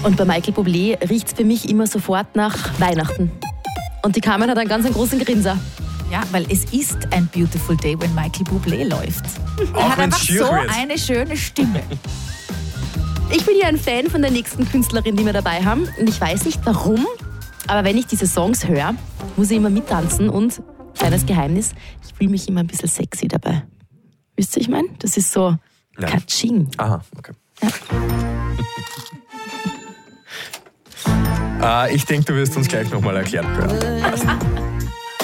Und bei Michael Bublé riecht es für mich immer sofort nach Weihnachten. Und die Carmen hat einen ganz großen Grinser. Ja, weil es ist ein Beautiful Day, wenn Michael Bublé läuft. Er hat wenn's einfach schier so wird. eine schöne Stimme. Ich bin ja ein Fan von der nächsten Künstlerin, die wir dabei haben. Und ich weiß nicht warum, aber wenn ich diese Songs höre, muss ich immer mittanzen. Und, kleines Geheimnis, ich fühle mich immer ein bisschen sexy dabei. Wisst ihr, ich meine? Das ist so Katsching. Aha, okay. Ja. Ich denke, du wirst uns gleich nochmal erklären können. Passt.